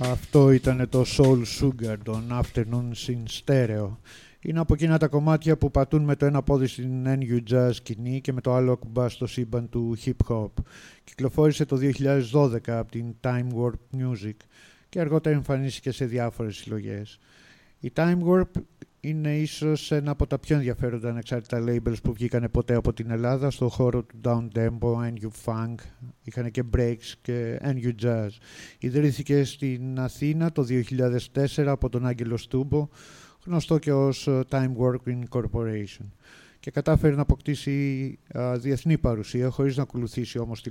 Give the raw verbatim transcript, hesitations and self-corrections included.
Αυτό ήταν το Soul Sugar, των Afternoons in Stereo. Είναι από εκείνα τα κομμάτια που πατούν με το ένα πόδι στην εν γιου Jazz σκηνή και με το άλλο ακουμπά στο σύμπαν του hip hop. Κυκλοφόρησε το δύο χιλιάδες δώδεκα από την Time Warp Music και αργότερα εμφανίστηκε σε διάφορες συλλογές. Η Time Warp είναι ίσως ένα από τα πιο ενδιαφέροντα ανεξάρτητα labels που βγήκανε ποτέ από την Ελλάδα στον χώρο του down tempo, εν γιου Funk, είχαν και breaks και εν γιου Jazz. Ιδρύθηκε στην Αθήνα το δύο χιλιάδες τέσσερα από τον Άγγελο Στούμπο, γνωστό και ως Time Warp Incorporation, και κατάφερε να αποκτήσει α, διεθνή παρουσία χωρίς να ακολουθήσει όμως τη